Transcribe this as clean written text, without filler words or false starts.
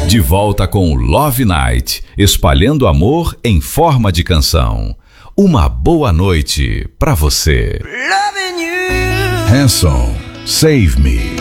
De volta com Love Night, espalhando amor em forma de canção. Uma boa noite pra você. Hanson, Save Me.